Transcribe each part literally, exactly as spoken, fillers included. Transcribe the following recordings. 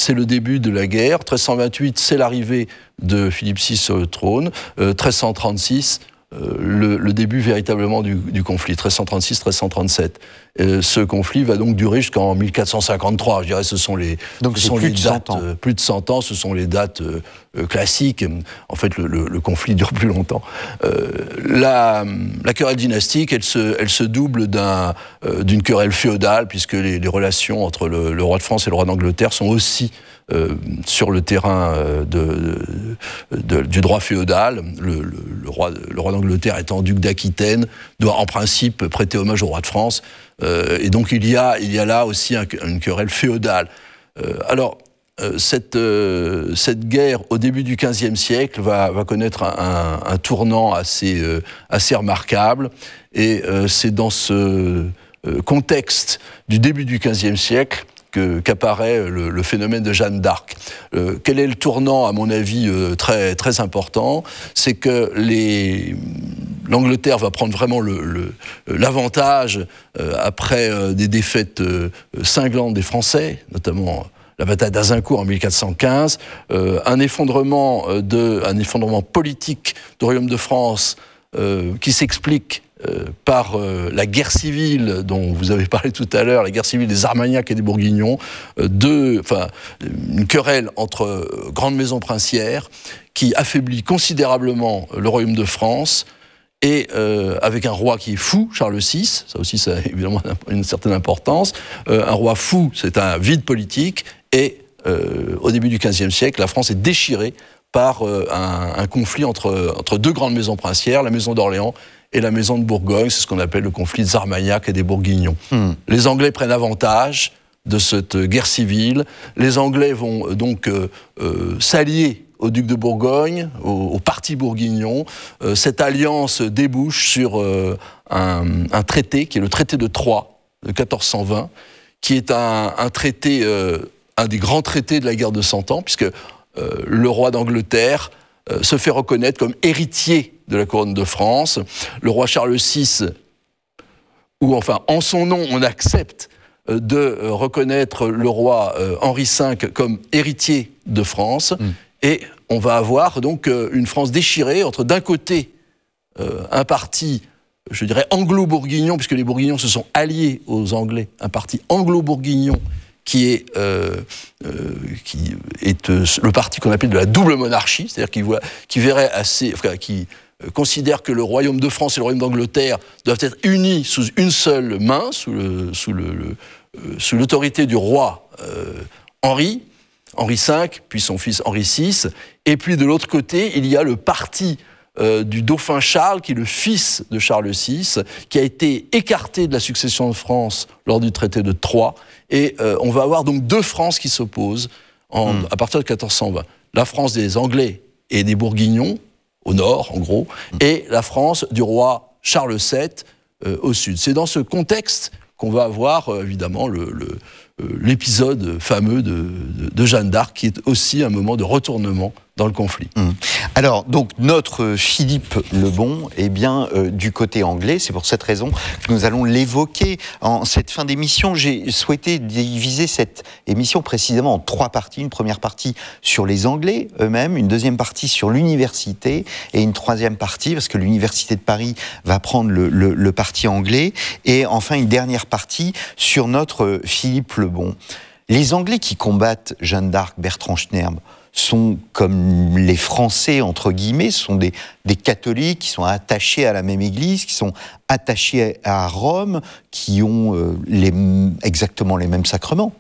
c'est le début de la guerre. treize cent vingt-huit, c'est l'arrivée de Philippe six sur le trône. Euh, treize cent trente-six, euh, le, le début véritablement du, du conflit. treize cent trente-six treize cent trente-sept. Euh, ce conflit va donc durer jusqu'en mille quatre cent cinquante-trois. Je dirais, ce sont les, donc ce sont plus les de dates, cent ans. Euh, plus de cent ans. Ce sont les dates euh, euh, classiques. En fait, le, le, le conflit dure plus longtemps. Euh, la, la querelle dynastique, elle se, elle se double d'un, euh, d'une querelle féodale, puisque les, les relations entre le, le roi de France et le roi d'Angleterre sont aussi euh, sur le terrain euh, de, de, de, du droit féodal. Le, le, le roi, le roi d'Angleterre étant duc d'Aquitaine, doit en principe prêter hommage au roi de France. Euh, et donc il y a, il y a là aussi un, une querelle féodale. Euh, alors, euh, cette, euh, cette guerre, au début du quinzième siècle, va, va connaître un, un, un tournant assez, euh, assez remarquable. Et euh, c'est dans ce euh, contexte du début du quinzième siècle que, qu'apparaît le, le phénomène de Jeanne d'Arc. Euh, quel est le tournant, à mon avis, euh, très, très important? C'est que les... l'Angleterre va prendre vraiment le, le, l'avantage euh, après euh, des défaites euh, cinglantes des Français, notamment la bataille d'Azincourt en mille quatre cent quinze, euh, un effondrement de, un effondrement politique du Royaume de France euh, qui s'explique euh, par euh, la guerre civile dont vous avez parlé tout à l'heure, la guerre civile des Armagnacs et des Bourguignons, euh, deux, enfin, une querelle entre euh, grandes maisons princières qui affaiblit considérablement le Royaume de France. Et euh, avec un roi qui est fou, Charles six, ça aussi ça a évidemment une certaine importance, euh, un roi fou, c'est un vide politique, et euh, au début du quinzième siècle, la France est déchirée par euh, un, un conflit entre, entre deux grandes maisons princières, la maison d'Orléans et la maison de Bourgogne, c'est ce qu'on appelle le conflit des Armagnacs et des Bourguignons. Mmh. Les Anglais prennent avantage de cette guerre civile, les Anglais vont donc euh, euh, s'allier au duc de Bourgogne, au, au parti bourguignon. Euh, cette alliance débouche sur euh, un, un traité, qui est le traité de Troyes, de quatorze cent vingt, qui est un, un traité, euh, un des grands traités de la guerre de Cent Ans, puisque euh, le roi d'Angleterre euh, se fait reconnaître comme héritier de la couronne de France. Le roi Charles six, ou enfin, en son nom, on accepte euh, de euh, reconnaître le roi euh, Henri cinq comme héritier de France. Mmh. Et on va avoir donc une France déchirée entre, d'un côté, euh, un parti, je dirais, anglo-bourguignon, puisque les Bourguignons se sont alliés aux Anglais, un parti anglo-bourguignon qui est, euh, euh, qui est euh, le parti qu'on appelle de la double monarchie, c'est-à-dire qui, voit, qui verrait assez, enfin, qui euh, considère que le royaume de France et le royaume d'Angleterre doivent être unis sous une seule main, sous, le, sous, le, le, euh, sous l'autorité du roi euh, Henri, Henri cinq, puis son fils Henri six, et puis de l'autre côté, il y a le parti euh, du dauphin Charles, qui est le fils de Charles six, qui a été écarté de la succession de France lors du traité de Troyes, et euh, on va avoir donc deux Frances qui s'opposent en, mmh. à partir de quatorze cent vingt. La France des Anglais et des Bourguignons, au nord en gros, mmh. et la France du roi Charles sept, euh, au sud. C'est dans ce contexte qu'on va avoir euh, évidemment le... le l'épisode fameux de, de, de Jeanne d'Arc, qui est aussi un moment de retournement dans le conflit. Mmh. Alors, donc, notre Philippe le Bon est bien euh, du côté anglais. C'est pour cette raison que nous allons l'évoquer en cette fin d'émission. J'ai souhaité diviser cette émission précisément en trois parties. Une première partie sur les Anglais eux-mêmes, une deuxième partie sur l'université et une troisième partie, parce que l'université de Paris va prendre le, le, le parti anglais, et enfin une dernière partie sur notre Philippe le Bon. Les Anglais qui combattent Jeanne d'Arc, Bertrand Schnerb, sont comme les Français, entre guillemets, sont des, des catholiques qui sont attachés à la même église, qui sont attachés à Rome, qui ont euh, les, exactement les mêmes sacrements.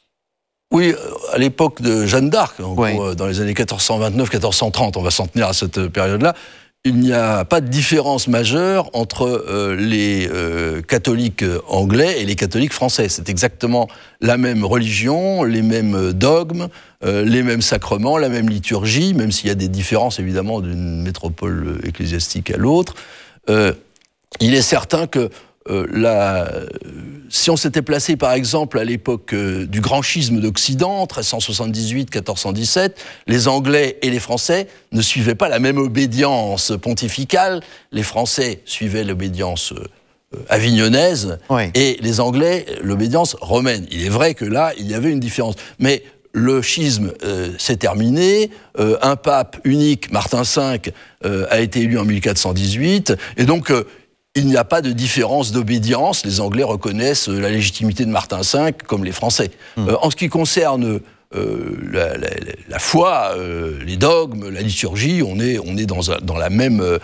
Oui, à l'époque de Jeanne d'Arc, en oui. gros, dans les années quatorze cent vingt-neuf quatorze cent trente, on va s'en tenir à cette période-là, il n'y a pas de différence majeure entre euh, les euh, catholiques anglais et les catholiques français. C'est exactement la même religion, les mêmes dogmes, euh, les mêmes sacrements, la même liturgie, même s'il y a des différences évidemment d'une métropole ecclésiastique à l'autre. Euh, il est certain que euh, la, si on s'était placé par exemple à l'époque euh, du grand schisme d'Occident, treize cent soixante-dix-huit quatorze cent dix-sept, les Anglais et les Français ne suivaient pas la même obédience pontificale. Les Français suivaient l'obédience euh, avignonnaise, oui. et les Anglais l'obédience romaine. Il est vrai que là, il y avait une différence. Mais le schisme euh, s'est terminé, euh, un pape unique, Martin cinq, euh, a été élu en mille quatre cent dix-huit, et donc euh, il n'y a pas de différence d'obédience. Les Anglais reconnaissent la légitimité de Martin cinq comme les Français. Mmh. Euh, en ce qui concerne euh, la, la, la foi, euh, les dogmes, la liturgie, on est, on est dans, un, dans la même, euh,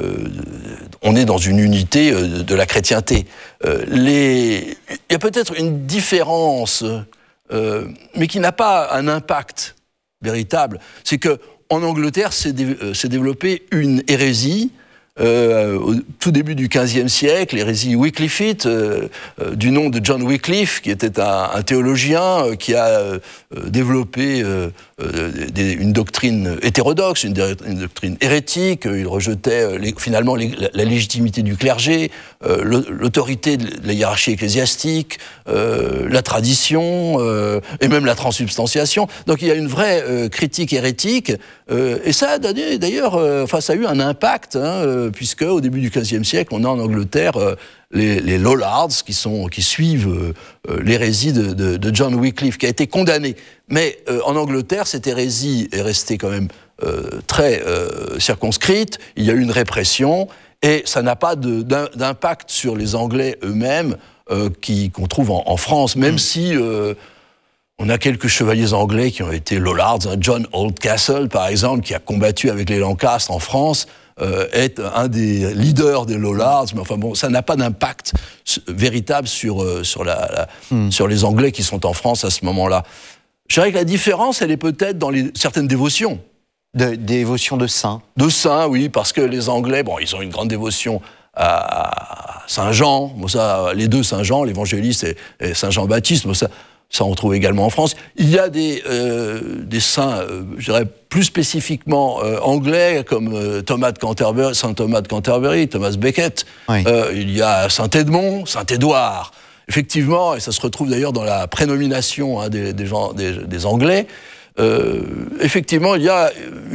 on est dans une unité euh, de la chrétienté. Euh, les, il y a peut-être une différence, euh, mais qui n'a pas un impact véritable. C'est que en Angleterre s'est, dé, s'est développée une hérésie. Euh, au tout début du quinzième siècle, l'hérésie Wycliffite, euh, euh, du nom de John Wycliffe, qui était un, un théologien euh, qui a euh, développé euh, euh, des, une doctrine hétérodoxe, une, une doctrine hérétique. Il rejetait les, finalement les, la, la légitimité du clergé, euh, l'autorité de la hiérarchie ecclésiastique, euh, la tradition euh, et même la transsubstantiation. Donc il y a une vraie euh, critique hérétique, euh, et ça a donné d'ailleurs, euh, enfin ça a eu un impact. Hein, euh, puisque au début du quinzième siècle, on a en Angleterre euh, les, les Lollards qui, sont, qui suivent euh, l'hérésie de, de, de John Wycliffe, qui a été condamné. Mais euh, en Angleterre, cette hérésie est restée quand même euh, très euh, circonscrite. Il y a eu une répression, et ça n'a pas de, d'impact sur les Anglais eux-mêmes euh, qui, qu'on trouve en, en France, même mmh. si... Euh, on a quelques chevaliers anglais qui ont été Lollards. Hein. John Oldcastle, par exemple, qui a combattu avec les Lancastres en France, euh, est un des leaders des Lollards. Mais enfin bon, ça n'a pas d'impact véritable sur, euh, sur, la, la, mm. sur les Anglais qui sont en France à ce moment-là. Je dirais que la différence, elle est peut-être dans les, certaines dévotions. De, dévotions de saints. De saints, oui, parce que les Anglais, bon, ils ont une grande dévotion à Saint Jean. Bon, ça, les deux Saint Jean, l'évangéliste et, et Saint Jean-Baptiste, bon, ça... Ça, on trouve également en France. Il y a des, euh, des saints, euh, je dirais, plus spécifiquement euh, anglais, comme euh, Thomas de Canterbury, Saint Thomas de Canterbury, Thomas Becket. Oui. Euh, il y a Saint Edmond, Saint Édouard. Effectivement, et ça se retrouve d'ailleurs dans la prénomination hein, des, des, gens, des, des Anglais, euh, effectivement, il y a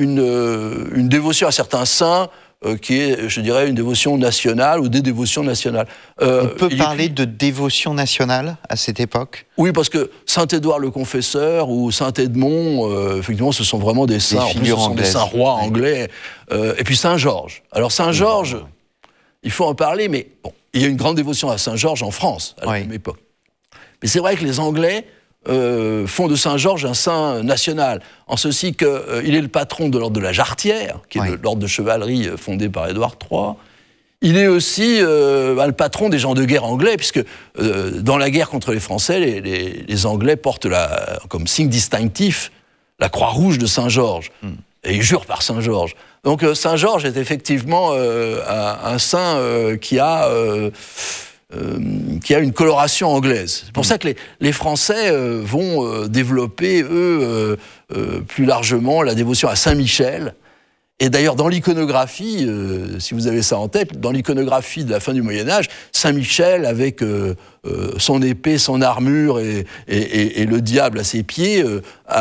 une, une dévotion à certains saints Euh, qui est, je dirais, une dévotion nationale ou des dévotions nationales. Euh, On peut parler il... de dévotion nationale à cette époque ? Oui, parce que Saint-Édouard le Confesseur ou Saint-Edmond, euh, effectivement, ce sont vraiment des saints, en plus, ce sont des saints rois oui. anglais. Euh, et puis Saint-Georges. Alors Saint-Georges, oui. il faut en parler, mais bon, il y a une grande dévotion à Saint-Georges en France, à la oui. même époque. Mais c'est vrai que les Anglais Euh, font de Saint-Georges un saint national, en ceci qu'il euh, est le patron de l'ordre de la Jarretière, qui est oui. l'ordre de chevalerie fondé par Édouard trois. Il est aussi euh, bah, le patron des gens de guerre anglais, puisque euh, dans la guerre contre les Français, les, les, les Anglais portent la, comme signe distinctif la croix rouge de Saint-Georges. Mm. Et ils jurent par Saint-Georges. Donc euh, Saint-Georges est effectivement euh, un, un saint euh, qui a... Euh, Euh, qui a une coloration anglaise. C'est pour mmh. ça que les, les Français euh, vont euh, développer, eux, euh, euh, plus largement la dévotion à Saint-Michel. Et d'ailleurs, dans l'iconographie, euh, si vous avez ça en tête, dans l'iconographie de la fin du Moyen-Âge, Saint-Michel, avec euh, euh, son épée, son armure et, et, et, et le diable à ses pieds, euh,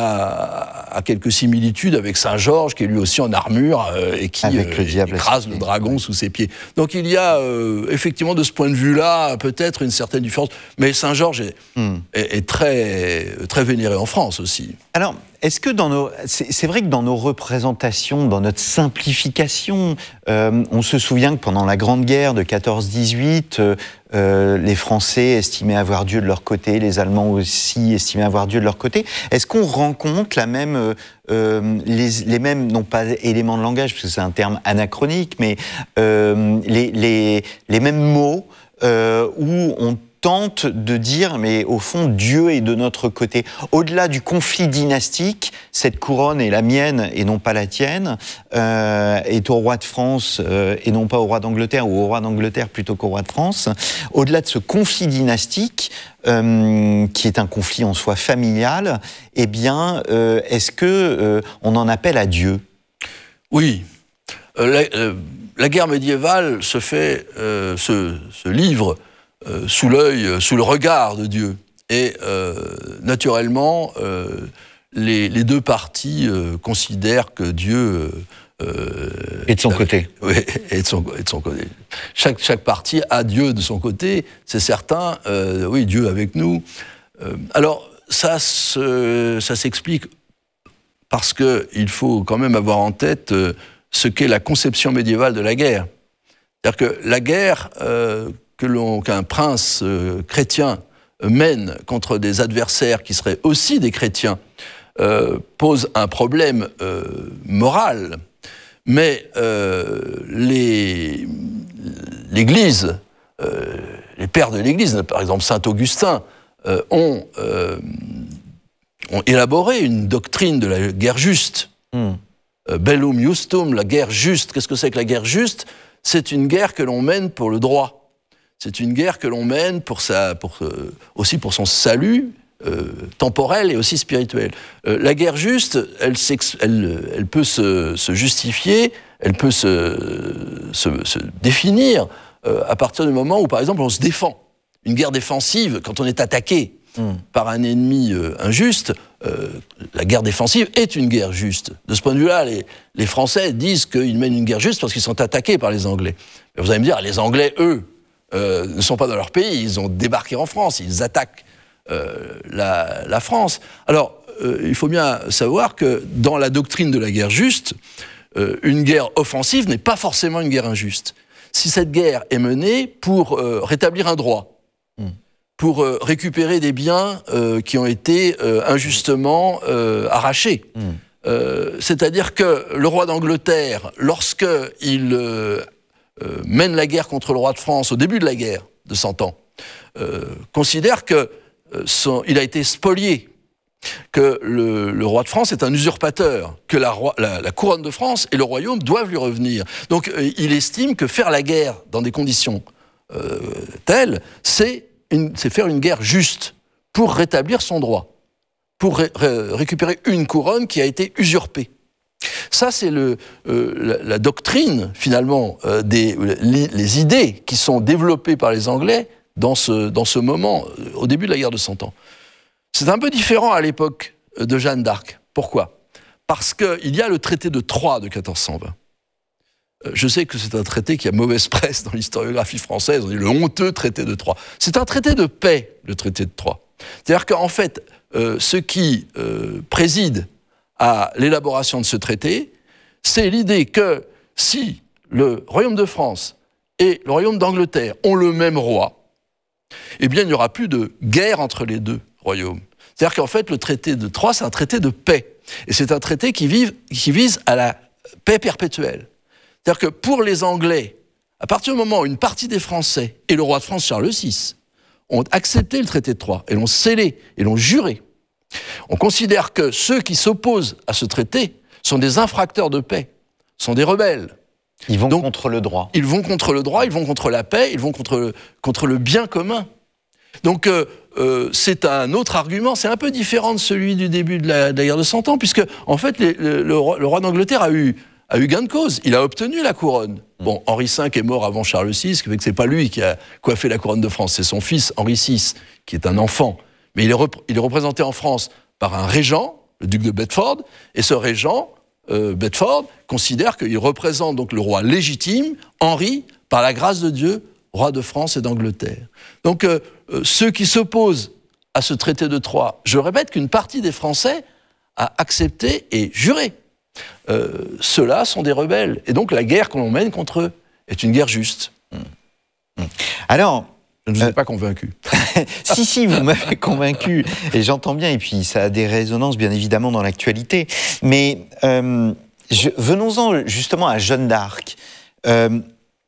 a, a quelques similitudes avec Saint-Georges, qui est lui aussi en armure euh, et qui euh, écrase le dragon oui. sous ses pieds. Donc il y a euh, effectivement, de ce point de vue-là, peut-être une certaine différence. Mais Saint-Georges est, mm. est, est très, très vénéré en France aussi. Alors, est-ce que dans nos... C'est, c'est vrai que dans nos représentations, dans notre simplification, euh, on se souvient que pendant la Grande Guerre de quatorze dix-huit, euh, euh, les Français estimaient avoir Dieu de leur côté, les Allemands aussi estimaient avoir Dieu de leur côté. Est-ce qu'on rencontre la même, euh, euh, les, les mêmes, non pas éléments de langage, parce que c'est un terme anachronique, mais euh, les, les, les mêmes mots euh, où on tente de dire, mais au fond, Dieu est de notre côté. Au-delà du conflit dynastique, cette couronne est la mienne et non pas la tienne, euh, est au roi de France euh, et non pas au roi d'Angleterre, ou au roi d'Angleterre plutôt qu'au roi de France. Au-delà de ce conflit dynastique, euh, qui est un conflit en soi familial, eh bien, euh, est-ce que euh, on en appelle à Dieu ? Oui. Euh, la, euh, la guerre médiévale se fait, euh, se, se livre Euh, sous l'œil, sous le regard de Dieu. Et euh, naturellement, euh, les, les deux parties euh, considèrent que Dieu euh, est de son euh, côté. Oui, est de son, est de son côté. Chaque, chaque partie a Dieu de son côté, c'est certain. Euh, oui, Dieu avec nous. Euh, alors, ça, se, ça s'explique parce qu'il faut quand même avoir en tête euh, ce qu'est la conception médiévale de la guerre. C'est-à-dire que la guerre euh, que l'on, qu'un prince euh, chrétien mène contre des adversaires qui seraient aussi des chrétiens euh, pose un problème euh, moral. Mais euh, les, l'Église, euh, les pères de l'Église, par exemple Saint Augustin, euh, ont, euh, ont élaboré une doctrine de la guerre juste. Mm. Euh, Bellum justum, la guerre juste. Qu'est-ce que c'est que la guerre juste ? C'est une guerre que l'on mène pour le droit. C'est une guerre que l'on mène pour sa, pour, euh, aussi pour son salut euh, temporel et aussi spirituel. Euh, la guerre juste, elle, elle, elle peut se, se justifier, elle peut se, se, se définir euh, à partir du moment où, par exemple, on se défend. Une guerre défensive, quand on est attaqué mmh. par un ennemi euh, injuste, euh, la guerre défensive est une guerre juste. De ce point de vue-là, les, les Français disent qu'ils mènent une guerre juste parce qu'ils sont attaqués par les Anglais. Mais vous allez me dire, les Anglais, eux, Euh, ne sont pas dans leur pays, ils ont débarqué en France, ils attaquent euh, la, la France. Alors, euh, il faut bien savoir que dans la doctrine de la guerre juste, euh, une guerre offensive n'est pas forcément une guerre injuste. Si cette guerre est menée pour euh, rétablir un droit, mmh. pour euh, récupérer des biens euh, qui ont été euh, injustement euh, arrachés, mmh. euh, c'est-à-dire que le roi d'Angleterre, lorsqu'il euh, Euh, mène la guerre contre le roi de France au début de la guerre de Cent Ans, euh, considère que euh, son, il a été spolié, que le, le roi de France est un usurpateur, que la, roi, la, la couronne de France et le royaume doivent lui revenir. Donc euh, il estime que faire la guerre dans des conditions euh, telles, c'est, une, c'est faire une guerre juste pour rétablir son droit, pour ré, ré, récupérer une couronne qui a été usurpée. Ça, c'est le, euh, la, la doctrine, finalement, euh, des les, les idées qui sont développées par les Anglais dans ce, dans ce moment, euh, au début de la guerre de Cent Ans. C'est un peu différent à l'époque de Jeanne d'Arc. Pourquoi ? Parce qu'il y a le traité de Troyes de quatorze cent vingt. Euh, je sais que c'est un traité qui a mauvaise presse dans l'historiographie française, on dit le honteux traité de Troyes. C'est un traité de paix, le traité de Troyes. C'est-à-dire qu'en fait, euh, ce qui euh, préside à l'élaboration de ce traité, c'est l'idée que si le royaume de France et le royaume d'Angleterre ont le même roi, eh bien il n'y aura plus de guerre entre les deux royaumes. C'est-à-dire qu'en fait, le traité de Troyes, c'est un traité de paix. Et c'est un traité qui, vive, qui vise à la paix perpétuelle. C'est-à-dire que pour les Anglais, à partir du moment où une partie des Français et le roi de France, Charles six, ont accepté le traité de Troyes et l'ont scellé et l'ont juré, on considère que ceux qui s'opposent à ce traité sont des infracteurs de paix, sont des rebelles. Ils vont Donc, contre le droit. Ils vont contre le droit, ils vont contre la paix, ils vont contre le, contre le bien commun. Donc euh, euh, c'est un autre argument, c'est un peu différent de celui du début de la, de la guerre de Cent Ans, puisque en fait les, le, le, roi, le roi d'Angleterre a eu, a eu gain de cause, il a obtenu la couronne. Bon, Henri cinq est mort avant Charles six, ce qui fait que c'est pas lui qui a coiffé la couronne de France, c'est son fils Henri six, qui est un enfant. Mais il est, rep- il est représenté en France par un régent, le duc de Bedford, et ce régent, euh, Bedford, considère qu'il représente donc le roi légitime, Henri, par la grâce de Dieu, roi de France et d'Angleterre. Donc euh, euh, ceux qui s'opposent à ce traité de Troyes, je répète qu'une partie des Français a accepté et juré. Euh, ceux-là sont des rebelles. Et donc la guerre que l'on mène contre eux est une guerre juste. Alors... Je ne vous ai euh, pas convaincu. si, si, vous m'avez convaincu. Et j'entends bien, et puis ça a des résonances, bien évidemment, dans l'actualité. Mais euh, je, venons-en justement à Jeanne d'Arc. Euh,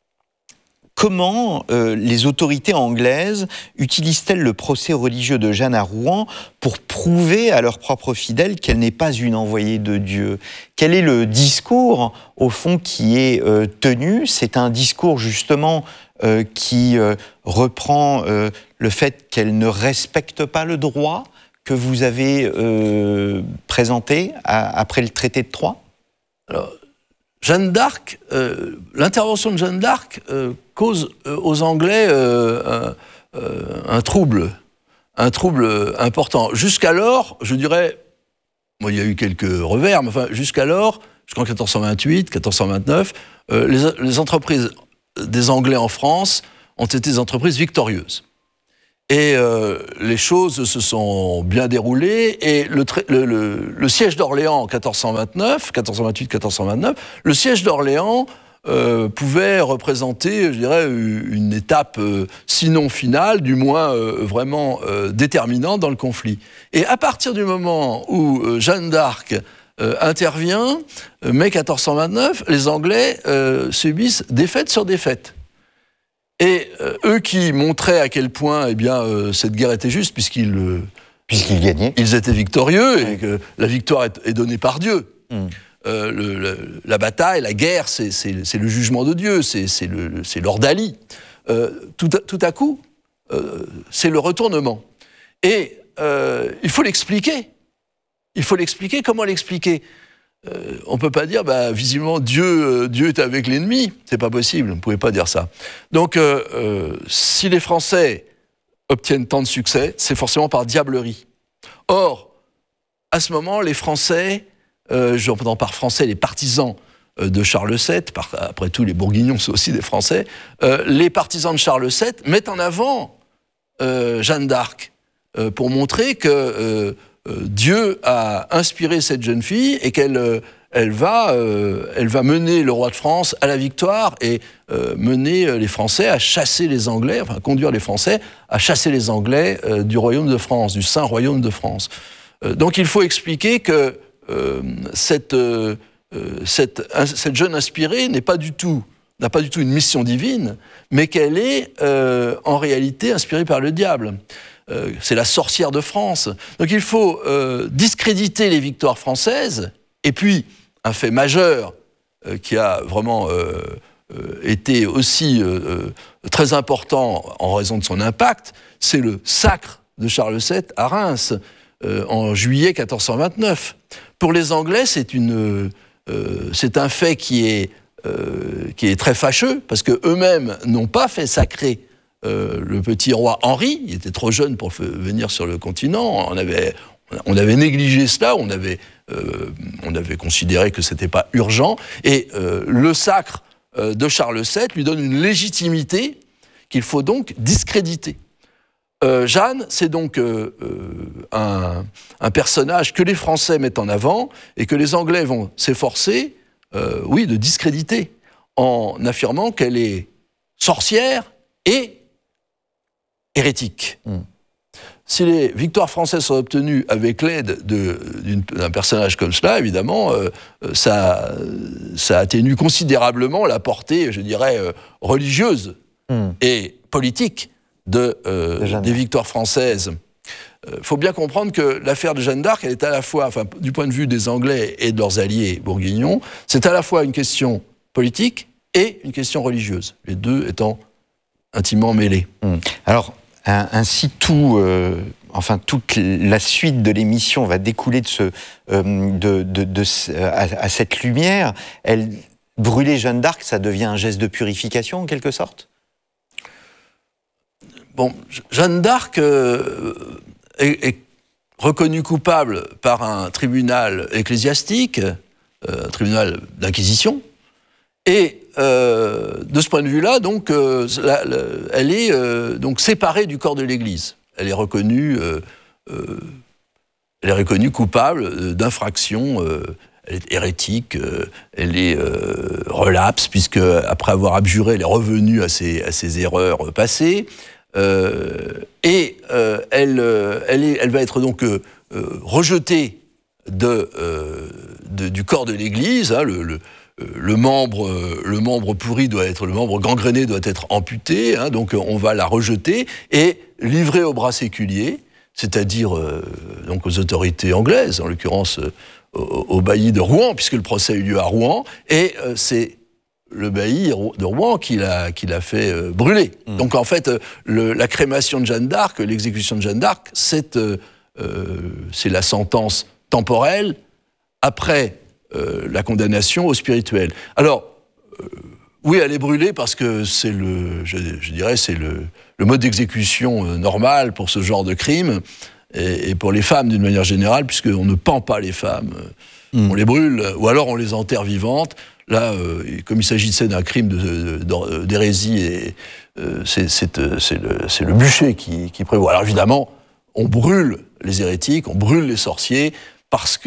comment euh, les autorités anglaises utilisent-elles le procès religieux de Jeanne à Rouen pour prouver à leurs propres fidèles qu'elle n'est pas une envoyée de Dieu ? Quel est le discours, au fond, qui est euh, tenu ? C'est un discours, justement... Euh, qui euh, reprend euh, le fait qu'elle ne respecte pas le droit que vous avez euh, présenté à, après le traité de Troyes ? Alors, Jeanne d'Arc, euh, l'intervention de Jeanne d'Arc euh, cause euh, aux Anglais euh, un, euh, un trouble, un trouble important. Jusqu'alors, je dirais, bon, il y a eu quelques revers, mais enfin, jusqu'alors, jusqu'en quatorze cent vingt-huit, quatorze cent vingt-neuf, euh, les, les entreprises des Anglais en France ont été des entreprises victorieuses. Et euh, les choses se sont bien déroulées. Et le, le, le, le siège d'Orléans en quatorze cent vingt-neuf, quatorze cent vingt-huit quatorze cent vingt-neuf, le siège d'Orléans euh, pouvait représenter, je dirais, une étape, euh, sinon finale, du moins euh, vraiment euh, déterminante dans le conflit. Et à partir du moment où euh, Jeanne d'Arc euh, intervient, euh, mai quatorze cent vingt-neuf, les Anglais euh, subissent défaite sur défaite. Et euh, eux qui montraient à quel point eh bien, euh, cette guerre était juste, puisqu'ils euh, puisqu'ils gagnaient, ils étaient victorieux, et que la victoire est, est donnée par Dieu. Mm. Euh, le, le, la bataille, la guerre, c'est, c'est, c'est le jugement de Dieu, c'est, c'est, le, c'est l'ordalie. Euh, tout, à, tout à coup, euh, c'est le retournement. Et euh, il faut l'expliquer. Il faut l'expliquer. Comment l'expliquer ? Euh, on ne peut pas dire, bah, visiblement, Dieu, euh, Dieu est avec l'ennemi. C'est pas possible, on ne pouvait pas dire ça. Donc, euh, euh, si les Français obtiennent tant de succès, c'est forcément par diablerie. Or, à ce moment, les Français, euh, j'entends par Français les partisans euh, de Charles sept, par, après tout, les Bourguignons sont aussi des Français, euh, les partisans de Charles sept mettent en avant euh, Jeanne d'Arc euh, pour montrer que euh, Euh, Dieu a inspiré cette jeune fille et qu'elle euh, elle va, euh, elle va mener le roi de France à la victoire et euh, mener les Français à chasser les Anglais, enfin conduire les Français à chasser les Anglais euh, du royaume de France, du Saint Royaume de France. Euh, donc il faut expliquer que euh, cette, euh, cette, cette jeune inspirée n'est pas du tout, n'a pas du tout une mission divine, mais qu'elle est euh, en réalité inspirée par le diable. Euh, c'est la sorcière de France. Donc il faut euh, discréditer les victoires françaises, et puis un fait majeur euh, qui a vraiment euh, euh, été aussi euh, très important en raison de son impact, c'est le sacre de Charles sept à Reims euh, en juillet quatorze cent vingt-neuf. Pour les Anglais, c'est, une, euh, c'est un fait qui est, euh, qui est très fâcheux, parce qu'eux-mêmes n'ont pas fait sacrer Euh, le petit roi Henri. Il était trop jeune pour venir sur le continent. On avait, on avait négligé cela, on avait, euh, on avait considéré que c'était pas urgent. Et euh, le sacre euh, de Charles sept lui donne une légitimité qu'il faut donc discréditer. Euh, Jeanne, c'est donc euh, un, un personnage que les Français mettent en avant et que les Anglais vont s'efforcer, euh, oui, de discréditer en affirmant qu'elle est sorcière et hérétique. Mm. Si les victoires françaises sont obtenues avec l'aide de, d'un personnage comme cela, évidemment, euh, ça, ça atténue considérablement la portée, je dirais, euh, religieuse mm. et politique de, euh, de des victoires françaises. Il euh, faut bien comprendre que l'affaire de Jeanne d'Arc, elle est à la fois, enfin, du point de vue des Anglais et de leurs alliés bourguignons, c'est à la fois une question politique et une question religieuse, les deux étant intimement mêlés. Mm. Alors, ainsi, tout, euh, enfin, toute la suite de l'émission va découler de ce, euh, de, de, de, à, à cette lumière. Elle, brûler Jeanne d'Arc, ça devient un geste de purification, en quelque sorte ? Bon, Jeanne d'Arc euh, est, est reconnue coupable par un tribunal ecclésiastique, euh, un tribunal d'inquisition, et euh, de ce point de vue-là, donc, euh, la, la, elle est euh, donc séparée du corps de l'Église. Elle est reconnue, euh, euh, elle est reconnue coupable d'infraction. Euh, elle est hérétique. Euh, elle est euh, relapse puisque après avoir abjuré, elle est revenue à ses, à ses erreurs passées. Euh, et euh, elle, elle, est, elle va être donc euh, rejetée de, euh, de, du corps de l'Église. Hein, le, le Le membre, le membre pourri doit être, le membre gangréné doit être amputé, hein, donc on va la rejeter et livrer au bras séculier, c'est-à-dire euh, donc aux autorités anglaises, en l'occurrence euh, au, au bailli de Rouen, puisque le procès a eu lieu à Rouen, et euh, c'est le bailli de Rouen qui l'a, qui l'a fait euh, brûler. Mmh. Donc en fait, le, la crémation de Jeanne d'Arc, l'exécution de Jeanne d'Arc, c'est, euh, euh, c'est la sentence temporelle après Euh, la condamnation au spirituel. Alors, euh, oui, elle est brûlée parce que c'est le, je, je dirais, c'est le, le mode d'exécution euh, normal pour ce genre de crime. et, et pour les femmes d'une manière générale, puisqu'on ne pend pas les femmes, mmh. on les brûle, ou alors on les enterre vivantes. Là, euh, comme il s'agissait d'un crime de, de, d'hérésie, et, euh, c'est, c'est, c'est, le, c'est le bûcher qui, qui prévoit. Alors évidemment, on brûle les hérétiques, on brûle les sorciers, parce que